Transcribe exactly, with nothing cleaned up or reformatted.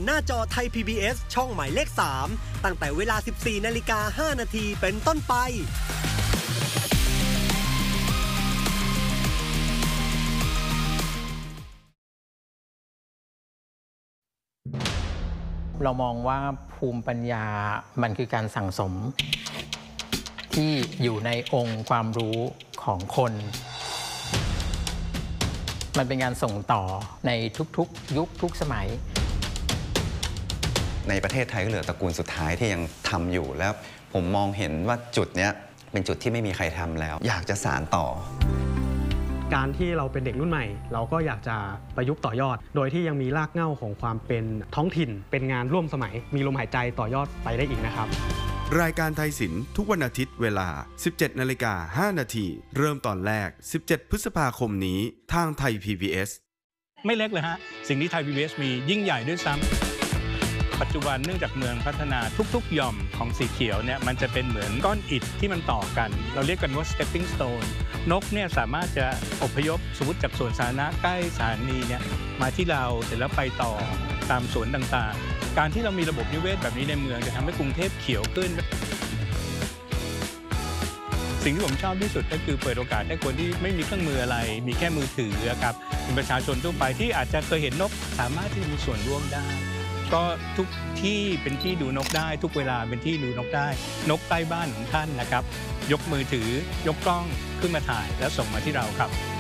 หน้าจอไทย พี บี เอส ช่องหมายเลขสามตั้งแต่เวลา สิบสี่นาฬิกาห้านาทีเป็นต้นไปเรามองว่าภูมิปัญญามันคือการสั่งสมที่อยู่ในองค์ความรู้ของคนมันเป็นการส่งต่อในทุกๆยุคทุกสมัยในประเทศไทยก็เหลือตระกูลสุดท้ายที่ยังทำอยู่แล้วผมมองเห็นว่าจุดนี้เป็นจุดที่ไม่มีใครทำแล้วอยากจะสานต่อการที่เราเป็นเด็กรุ่นใหม่เราก็อยากจะประยุกต์ต่อยอดโดยที่ยังมีรากเหง้าของความเป็นท้องถิ่นเป็นงานร่วมสมัยมีลมหายใจต่อยอดไปได้อีกนะครับรายการไทยศิลป์ทุกวันอาทิตย์เวลา สิบเจ็ดนาฬิกาห้านาทีเริ่มตอนแรกสิบเจ็ดพฤษภาคมนี้ทางไทย พี บี เอสไม่เล็กเลยฮะสิ่งที่ไทย พี บี เอส มียิ่งใหญ่ด้วยซ้ำปัจจุบันเนื่องจากเมืองพัฒนาทุกๆหย่อมของสีเขียวเนี่ยมันจะเป็นเหมือนก้อนอิฐที่มันต่อกันเราเรียกกันว่า stepping stone นกเนี่ยสามารถจะอพยพสมมติจากสวนสาธารณะใกล้สถานีเนี่ยมาที่เราเสร็จแล้วไปต่อตามสวนต่างๆการที่เรามีระบบนิเวศแบบนี้ในเมืองจะทำให้กรุงเทพเขียวขึ้นสิ่งที่ผมชอบที่สุดก็คือเปิดโอกาสให้คนที่ไม่มีเครื่องมืออะไรมีแค่มือถือครับเป็นประชาชนทั่วไปที่อาจจะเคยเห็นนกสามารถที่จะมีส่วนร่วมได้ก็ทุกที่เป็นที่ดูนกได้ทุกเวลาเป็นที่ดูนกได้นกใกล้บ้านของท่านนะครับยกมือถือยกกล้องขึ้นมาถ่ายแล้วส่งมาที่เราครับ